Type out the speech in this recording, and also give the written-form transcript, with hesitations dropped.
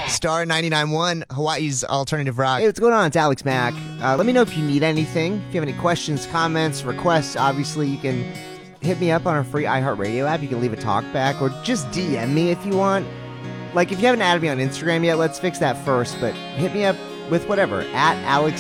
Star 99.1, Hawaii's alternative rock. Hey, what's going on? It's Alex Mack. Let me know if you need anything. If you have any questions, comments, requests, obviously you can hit me up on our free iHeartRadio app. You can leave a talkback or just DM me if you want. Like, if you haven't added me on Instagram yet, let's fix that first. But hit me up with whatever, at Alex